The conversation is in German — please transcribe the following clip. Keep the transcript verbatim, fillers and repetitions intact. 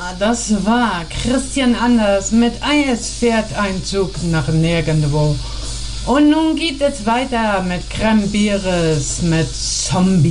Das war Christian Anders mit Es fährt ein Zug nach nirgendwo. Und nun geht es weiter mit Cranberries, mit Zombie.